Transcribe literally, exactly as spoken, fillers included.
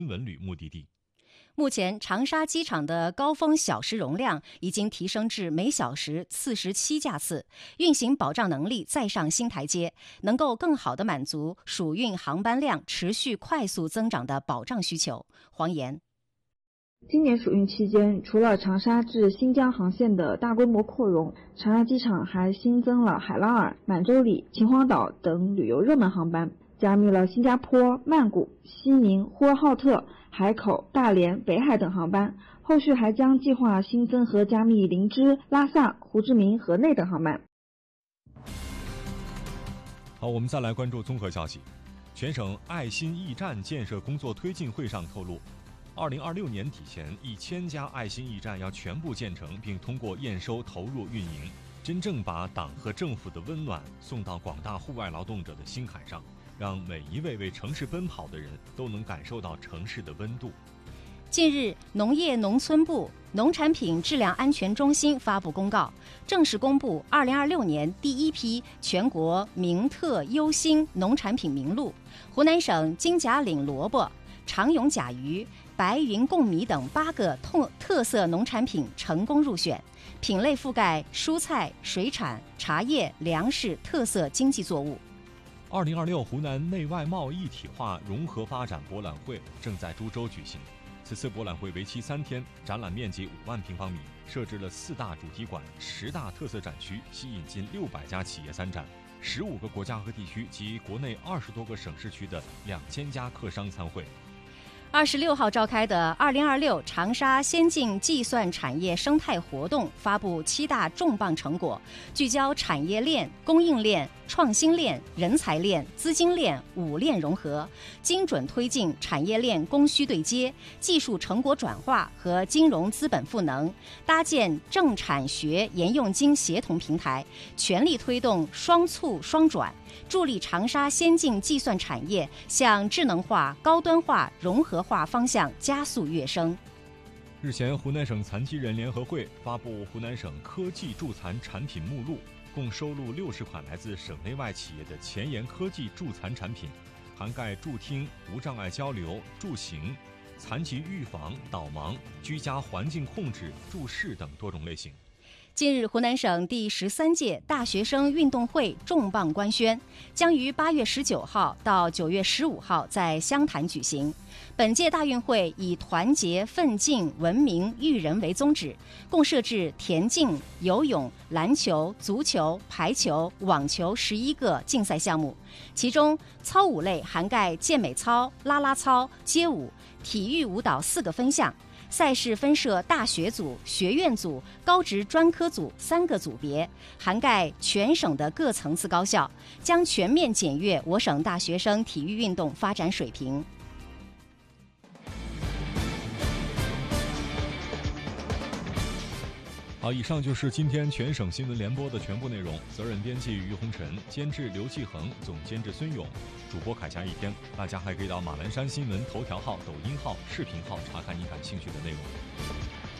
文旅目的地。 目前，长沙机场的高峰小时容量已经提升至每小时四十七架次，运行保障能力再上新台阶，能够更好地满足属运航班量持续快速增长的保障需求。黄岩。 今年暑运期间，除了长沙至新疆航线的大规模扩容，长沙机场还新增了海拉尔、满洲里、秦皇岛等旅游热门航班，加密了新加坡、曼谷、西宁、呼和浩特、海口、大连、北海等航班，后续还将计划新增和加密林芝、拉萨、胡志明、河内等航班。 好，我们再来关注综合消息。全省爱心驿站建设工作推进会上透露，二零二六年底前，一千家爱心驿站要全部建成，并通过验收投入运营，真正把党和政府的温暖送到广大户外劳动者的心坎上，让每一位为城市奔跑的人都能感受到城市的温度。 近日，农业农村部农产品质量安全中心发布公告，正式公布二零二六年第一批全国名特优新农产品名录。湖南省金甲岭萝卜、长永甲鱼、白云贡米等八个特特色农产品成功入选，品类覆盖蔬菜、水产、茶叶、粮食特色经济作物。 二零二六湖南内外贸一体化融合发展博览会正在株洲举行。此次博览会为期三天，展览面积五万平方米，设置了四大主题馆、十大特色展区，吸引近六百家企业参展，十五个国家和地区及国内二十多个省市区的两千家客商参会。 二十六号召开的二零二六长沙先进计算产业生态活动发布七大重磅成果，聚焦产业链、供应链、创新链、人才链、资金链五链融合，精准推进产业链供需对接、技术成果转化和金融资本赋能，搭建政产学研用经协同平台，全力推动双促双转，助力长沙先进计算产业向智能化、高端化、融合化方向加速跃升。 日前，湖南省残疾人联合会发布湖南省科技助残产品目录，共收录六十款来自省内外企业的前沿科技助残产品，涵盖助听、无障碍交流、助行、残疾预防、导盲、居家环境控制、助视等多种类型。 近日，湖南省第十三届大学生运动会重磅官宣，将于八月十九号到九月十五号在湘潭举行。本届大运会以团结、奋进、文明、育人为宗旨，共设置田径、游泳、篮球、足球、排球、网球十一个竞赛项目，其中操舞类涵盖健美操、啦啦操、街舞、体育舞蹈四个分项。赛事分设大学组、学院组、高职专科组三个组别，涵盖全省的各层次高校，将全面检阅我省大学生体育运动发展水平。 好，以上就是今天全省新闻联播的全部内容。责任编辑于红尘，监制刘继恒，总监制孙勇，主播凯霞一天。大家还可以到马栏山新闻头条号、抖音号、视频号查看你感兴趣的内容。